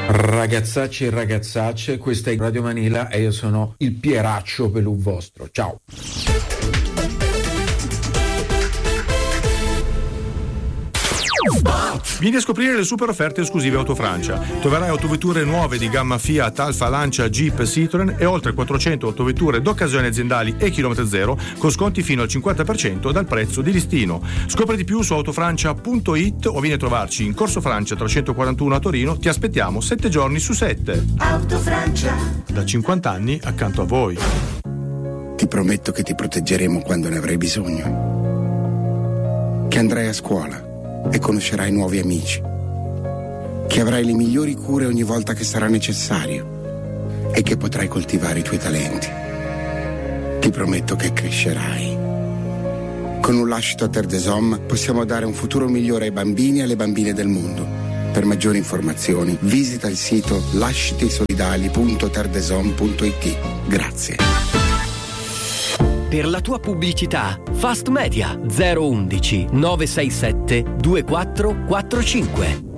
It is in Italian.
Ragazzacci e ragazzacce, questa è Radio Manila e io sono il Pieraccio Pelù vostro. Ciao. Vieni a scoprire le super offerte esclusive Autofrancia. Troverai autovetture nuove di gamma Fiat, Alfa, Lancia, Jeep, Citroen e oltre 400 autovetture d'occasione aziendali e chilometro zero con sconti fino al 50% dal prezzo di listino. Scopri di più su autofrancia.it o vieni a trovarci in Corso Francia 341 a Torino. Ti aspettiamo 7 giorni su 7. Autofrancia. Da 50 anni accanto a voi. Ti prometto che ti proteggeremo quando ne avrai bisogno. Che andrai a scuola e conoscerai nuovi amici, che avrai le migliori cure ogni volta che sarà necessario e che potrai coltivare i tuoi talenti. Ti prometto che crescerai. Con un lascito a Terre des Hommes possiamo dare un futuro migliore ai bambini e alle bambine del mondo. Per maggiori informazioni visita il sito lascitisolidali.terdesom.it. Grazie. Per la tua pubblicità, Fast Media 011 967 2445.